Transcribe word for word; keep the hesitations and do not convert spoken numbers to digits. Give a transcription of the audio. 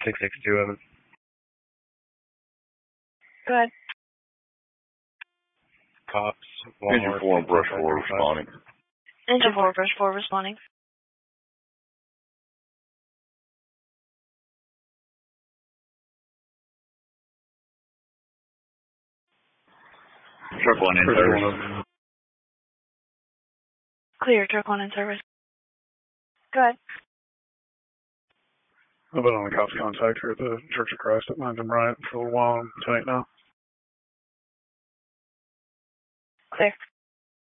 six six two Evan. Go ahead. Cops. Engine four and brush four responding. Engine four, brush four responding. Truck one in service. Clear, truck one in service. Go ahead. I've been on a cops contact here at the Church of Christ at Langdon Bryant for a little while. I'm tonight now. Clear.